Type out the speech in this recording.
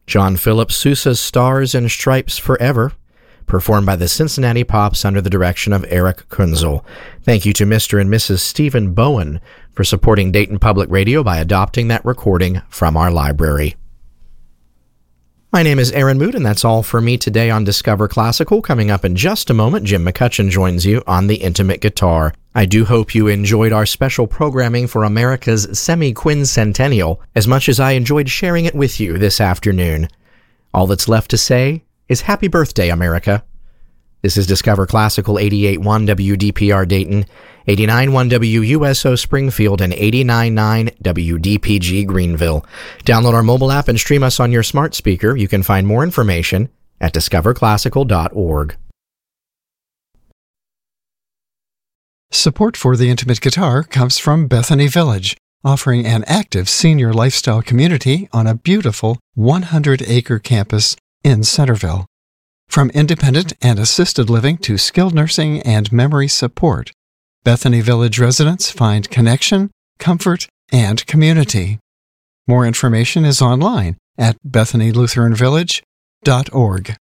John Philip Sousa's Stars and Stripes Forever, performed by the Cincinnati Pops under the direction of Eric Kunzel. Thank you to Mr. and Mrs. Stephen Bowen for supporting Dayton Public Radio by adopting that recording from our library. My name is Aaron Mood, and that's all for me today on Discover Classical. Coming up in just a moment, Jim McCutcheon joins you on the intimate guitar. I do hope you enjoyed our special programming for America's semi-quincentennial as much as I enjoyed sharing it with you this afternoon. All that's left to say is happy birthday, America. This is Discover Classical 88.1 WDPR Dayton, 89.1 WUSO Springfield, and 89.9 WDPG Greenville. Download our mobile app and stream us on your smart speaker. You can find more information at discoverclassical.org. Support for the Intimate Guitar comes from Bethany Village, offering an active senior lifestyle community on a beautiful 100-acre campus in Centerville. From independent and assisted living to skilled nursing and memory support, Bethany Village residents find connection, comfort, and community. More information is online at BethanyLutheranVillage.org.